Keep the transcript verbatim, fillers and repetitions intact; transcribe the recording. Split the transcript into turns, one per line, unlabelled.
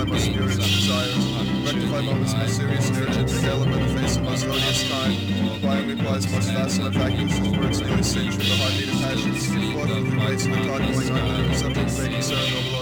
my spirits and desires. Rectify moments most serious and urgent. Regale them in the face of most odious kind. Quietly applies most fast and vacuous with words newly sing through the heartbeat of passions. Forth with the grace of the calculating art. Subject fake concern over